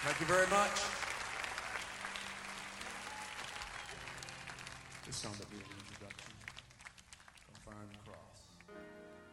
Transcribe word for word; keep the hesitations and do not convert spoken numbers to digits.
Thank you very much. This song will be an introduction. Don't Fire on the Cross.